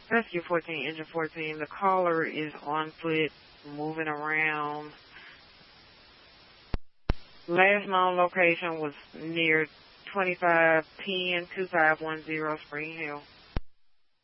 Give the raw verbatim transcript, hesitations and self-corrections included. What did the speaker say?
Rescue fourteen, Engine fourteen. The caller is on foot, moving around. Last known location was near twenty-five ten, twenty-five ten Spring Hill.